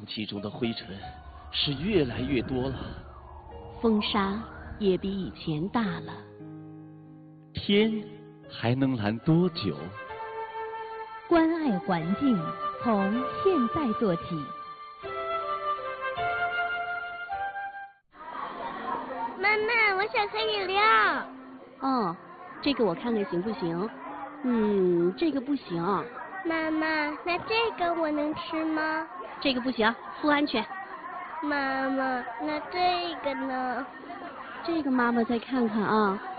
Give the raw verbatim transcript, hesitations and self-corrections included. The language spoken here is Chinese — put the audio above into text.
气中的灰尘是越来越多了， 风沙也比以前大了。 天还能蓝多久？ 关爱环境，从现在做起。 妈妈，我想喝饮料。 哦，这个我看看行不行？嗯，这个不行。 妈妈，那这个我能吃吗？ 这个不行，不安全。 妈妈，那这个呢？ 这个妈妈再看看啊。